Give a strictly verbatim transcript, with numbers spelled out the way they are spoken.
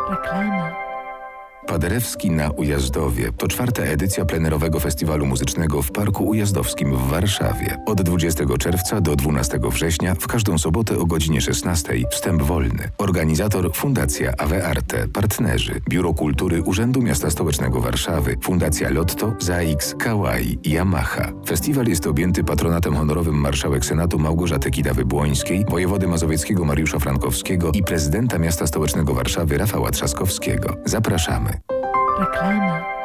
Reklama. Paderewski na Ujazdowie to czwarta edycja plenerowego festiwalu muzycznego w Parku Ujazdowskim w Warszawie. Od dwudziestego czerwca do dwunastego września w każdą sobotę o godzinie szesnastej. Wstęp wolny. Organizator Fundacja Ave Arte. Partnerzy Biuro Kultury Urzędu Miasta Stołecznego Warszawy, Fundacja Lotto, ZAIKS, Kawai i Yamaha. Festiwal jest objęty patronatem honorowym marszałek Senatu Małgorzaty Kidawy-Błońskiej, wojewody mazowieckiego Mariusza Frankowskiego i prezydenta Miasta Stołecznego Warszawy Rafała Trzaskowskiego. Zapraszamy. Reklama.